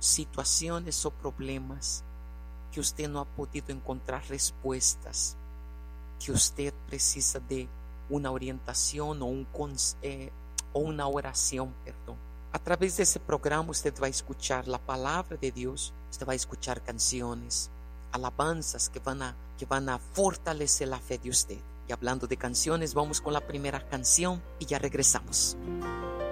situaciones o problemas que usted no ha podido encontrar respuestas, que usted precisa de una orientación o una oración, perdón. A través de ese programa usted va a escuchar la palabra de Dios, usted va a escuchar canciones, alabanzas que van a fortalecer la fe de usted. Y hablando de canciones, vamos con la primera canción y ya regresamos.